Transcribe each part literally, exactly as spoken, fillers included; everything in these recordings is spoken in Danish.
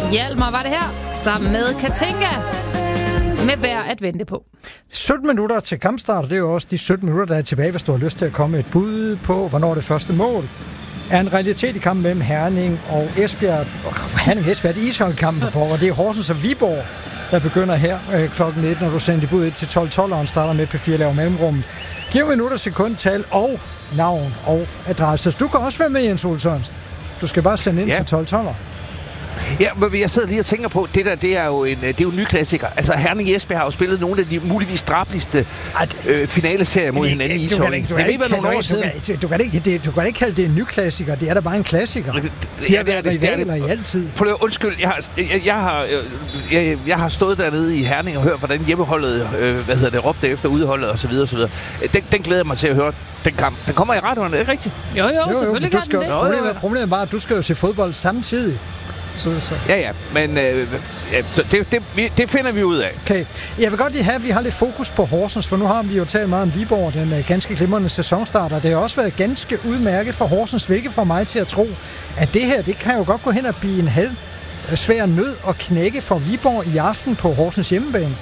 Hjalmar var det her, sammen med Katinka, med værd at vente på. sytten minutter til kampstart, det er jo også de sytten minutter, der er tilbage, hvis du har lyst til at komme et bud på, hvornår det første mål er en realitet i kampen mellem Herning og Esbjerg. Oh, Herning Esbjerg, det er ishockeykampen på, og det er Horsens og Viborg, der begynder her øh, klokken nitten, når du sender de bud til tolv tolv, og starter med P fire laver mellemrummet. Giv minutter, sekundtal og navn og adresse. Du kan også være med, Jens Ole Sørensen. Du skal bare sende ind ja. til tolv tolv. Ja, men jeg sidder lige og tænker på, det der, det er jo en, det er jo en ny klassiker. Altså, Herning Esbjerg har jo spillet nogle af de muligvis drabligste øh, finaleserier mod hinanden i ishockey. Det ved være nogle år siden. Du kan ikke, det, du kan ikke kalde det en ny klassiker. Det er da bare en klassiker. Det, det, de har været rivaler i altid. Prøv at undskyld, jeg har, jeg, jeg, har, jeg, jeg har stået dernede i Herning og hørt, hvordan hjemmeholdet, øh, hvad hedder det, råbte efter udholdet og så videre, og så videre. Den, den glæder jeg mig til at høre. Den kamp. Den kommer i radioen, er det ikke rigtigt? Jo, jo, jo selvfølgelig jo, kan den det. Problemet, problemet er bare, at du skal jo se fodbold samtidig. Så, så. Ja, ja, men øh, ja, så det, det, det finder vi ud af. Okay. Jeg vil godt lige have, at vi har lidt fokus på Horsens, for nu har vi jo talt meget om Viborg, den uh, ganske glimrende sæsonstarter. Det har også været ganske udmærket for Horsens, hvilket får mig til at tro, at det her, det kan jo godt gå hen og blive en halv svær nød at knække for Viborg i aften på Horsens hjemmebane.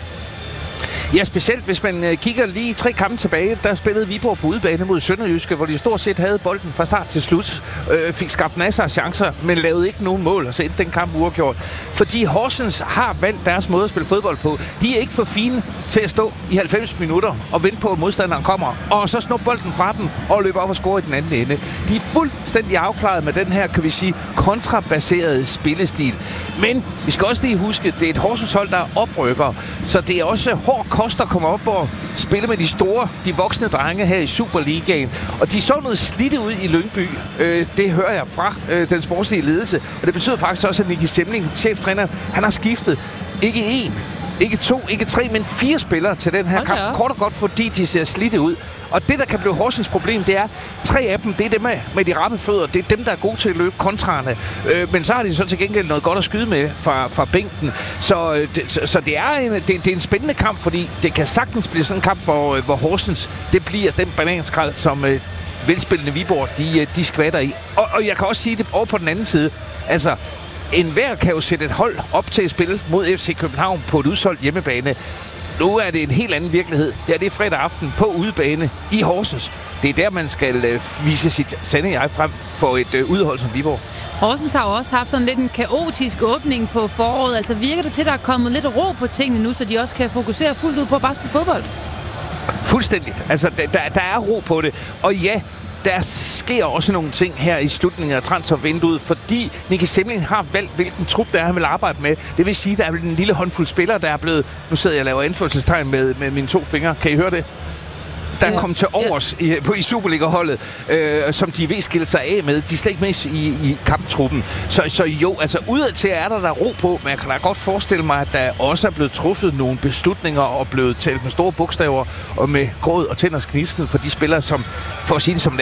Ja, specielt hvis man øh, kigger lige tre kampe tilbage, der spillede Viborg på udebane mod Sønderjyske, hvor de stort set havde bolden fra start til slut. Øh, fik skabt masser af chancer, men lavede ikke nogen mål, og så endte den kamp uafgjort. Fordi Horsens har valgt deres måde at spille fodbold på. De er ikke for fine til at stå i halvfems minutter og vente på, at modstanderen kommer, og så snuppe bolden fra dem og løbe op og score i den anden ende. De er fuldstændig afklaret med den her, kan vi sige, kontrabaserede spillestil. Men vi skal også lige huske, det er et Horsens hold, der er oprykker, så det er også hård kost at komme op og spille med de store, de voksne drenge her i Superligaen. Og de så noget slidte ud i Lyngby. Øh, det hører jeg fra øh, den sportslige ledelse. Og det betyder faktisk også, at Nicky Semling, cheftræner, han har skiftet ikke én, ikke to, ikke tre, men fire spillere til den her okay. kamp. Kort og godt, fordi de ser slidte ud. Og det, der kan blive Horsens problem, det er, tre af dem, det er dem med, med de ramme fødder. Det er dem, der er gode til at løbe kontrarne. Øh, men så har de så til gengæld noget godt at skyde med fra, fra bænken. Så, øh, det, så, så det, er en, det, det er en spændende kamp, fordi det kan sagtens blive sådan en kamp, hvor, hvor Horsens, det bliver den bananskrald, som øh, velspillende Viborg, de, de skvatter i. Og, og jeg kan også sige det over på den anden side. Altså, enhver kan jo sætte et hold op til at spille mod F C København på et udsolgt hjemmebane. Nu er det en helt anden virkelighed. Det er det fredag aften på udebane i Horsens. Det er der, man skal øh, vise sit sande jeg frem for et øh, udhold som Viborg. Horsens har jo også haft sådan lidt en kaotisk åbning på foråret. Altså virker det til, at der er kommet lidt ro på tingene nu, så de også kan fokusere fuldt ud på at bare spille fodbold? Fuldstændigt. Altså, der, der er ro på det. Og ja, der sker også nogle ting her i slutningen af transfervinduet, fordi Nicky Semling har valgt, hvilken trup der er, han vil arbejde med. Det vil sige, at der er en lille håndfuld spillere, der er blevet... Nu sidder jeg og laver anførselstegn med, med mine to fingre. Kan I høre det? Der er kommet til overs i, på, i Superliga-holdet, øh, som de vil skille sig af med. De er slet ikke med i, i kamptruppen. Så, så jo, altså udadtil er der der ro på, men jeg kan da godt forestille mig, at der også er blevet truffet nogle beslutninger og blevet talt med store bogstaver og med gråd og tænders knisten for de spillere, som, for at sige det som